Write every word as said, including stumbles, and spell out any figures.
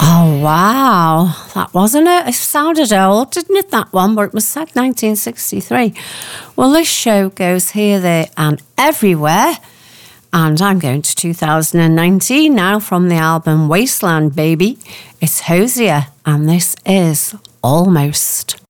Oh, wow. That wasn't it. It sounded old, didn't it, that one? But it was said nineteen sixty-three. Well, this show goes here, there and everywhere. And I'm going to two thousand nineteen now from the album Wasteland Baby. It's Hosier, and this is Almost.